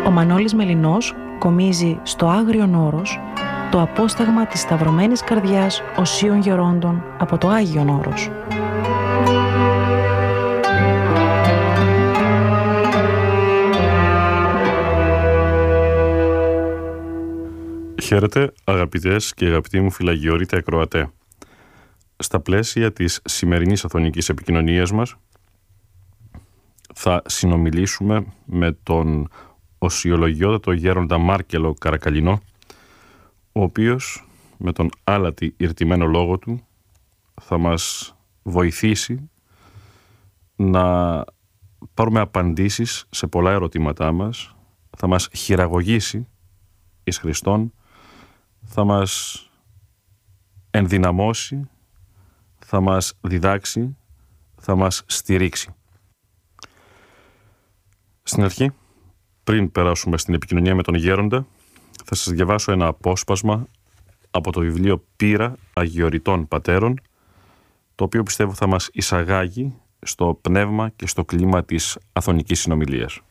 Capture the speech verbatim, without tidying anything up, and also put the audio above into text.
ο Μανώλης Μελινός κομίζει στο Άγριον Όρος το απόσταγμα της σταυρωμένης καρδιάς οσίων γερόντων από το Άγιον Όρος. Χαίρετε αγαπητές και αγαπητοί μου φιλαγιορείτε ακροατέ. Στα πλαίσια της σημερινής αθωνικής επικοινωνίας μας θα συνομιλήσουμε με τον οσιολογιότατο γέροντα Μάρκελο Καρακαλινό, ο οποίος με τον άλατη ηρτημένο λόγο του θα μας βοηθήσει να πάρουμε απαντήσεις σε πολλά ερωτήματά μας, θα μας χειραγωγήσει εις Χριστόν, θα μας ενδυναμώσει, θα μας διδάξει, θα μας στηρίξει. Στην αρχή, πριν περάσουμε στην επικοινωνία με τον γέροντα, θα σας διαβάσω ένα απόσπασμα από το βιβλίο «Πείρα Αγιοριτών Πατέρων», το οποίο πιστεύω θα μας εισαγάγει στο πνεύμα και στο κλίμα της αθωνικής συνομιλίας.